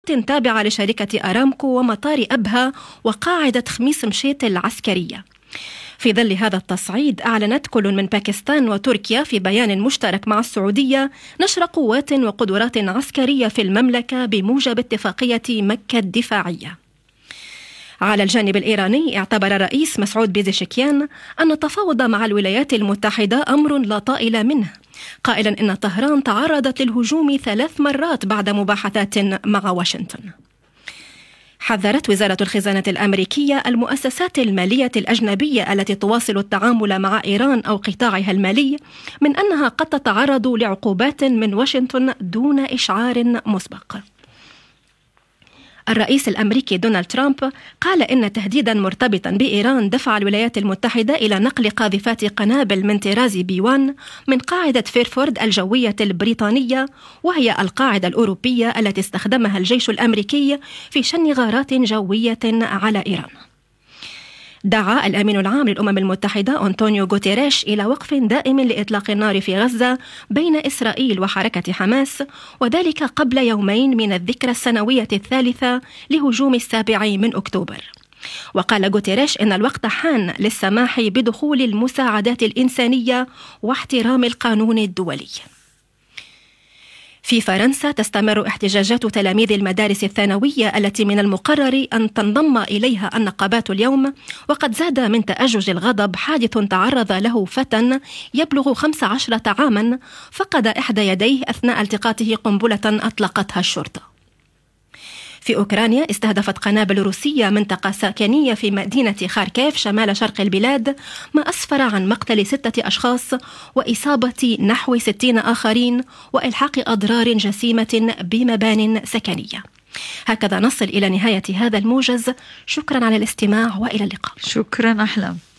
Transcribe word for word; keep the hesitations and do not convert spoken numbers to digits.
تابعة لشركة أرامكو ومطار أبها وقاعدة خميس مشيط العسكرية. في ظل هذا التصعيد، أعلنت كل من باكستان وتركيا في بيان مشترك مع السعودية نشر قوات وقدرات عسكرية في المملكة بموجب اتفاقية مكة الدفاعية. على الجانب الإيراني، اعتبر الرئيس مسعود بيزشكيان أن التفاوض مع الولايات المتحدة أمر لا طائل منه، قائلا إن طهران تعرضت للهجوم ثلاث مرات بعد مباحثات مع واشنطن. حذرت وزارة الخزانة الأمريكية المؤسسات المالية الأجنبية التي تواصل التعامل مع إيران أو قطاعها المالي من أنها قد تتعرض لعقوبات من واشنطن دون إشعار مسبق. الرئيس الأمريكي دونالد ترامب قال إن تهديدا مرتبطا بإيران دفع الولايات المتحدة إلى نقل قاذفات قنابل من طراز بي واحد من قاعدة فيرفورد الجوية البريطانية، وهي القاعدة الأوروبية التي استخدمها الجيش الأمريكي في شن غارات جوية على إيران. دعا الأمين العام للأمم المتحدة أنطونيو غوتيريش إلى وقف دائم لإطلاق النار في غزة بين إسرائيل وحركة حماس، وذلك قبل يومين من الذكرى السنوية الثالثة لهجوم السابع من أكتوبر. وقال غوتيريش إن الوقت حان للسماح بدخول المساعدات الإنسانية واحترام القانون الدولي. في فرنسا، تستمر احتجاجات تلاميذ المدارس الثانوية التي من المقرر أن تنضم إليها النقابات اليوم، وقد زاد من تأجج الغضب حادث تعرض له فتى يبلغ خمس عشرة عاما فقد إحدى يديه أثناء التقاطه قنبلة أطلقتها الشرطة. في أوكرانيا، استهدفت قنابل روسية منطقة سكنية في مدينة خاركيف شمال شرق البلاد، ما أسفر عن مقتل ستة أشخاص وإصابة نحو ستين آخرين وإلحاق أضرار جسيمة بمبان سكنية. هكذا نصل إلى نهاية هذا الموجز. شكرا على الاستماع وإلى اللقاء. شكرا أحلام.